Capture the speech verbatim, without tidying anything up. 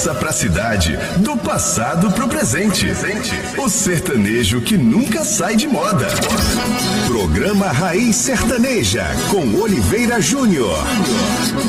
roça pra cidade, do passado pro presente. O sertanejo que nunca sai de moda. Programa Raiz Sertaneja, com Oliveira Júnior.